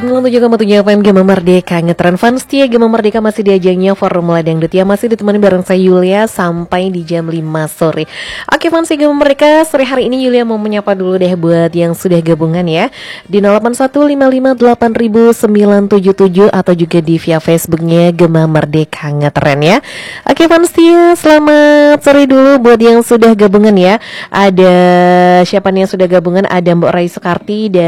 97,7 FM Gema Merdeka. Ngetren fans setia Gema Merdeka masih di ajangnya Formula Dangdut ya. Masih ditemani bareng saya Yulia sampai di jam 5 sore. Oke fans Gema Merdeka, sore hari ini Yulia mau menyapa dulu deh buat yang sudah gabungan ya di 0815580977 atau juga di via Facebooknya Gema Merdeka Ngetren ya. Oke fans setia, selamat sore dulu buat yang sudah gabungan ya. Ada siapa nih yang sudah gabungan? Ada Mbak Rai Soekarti dan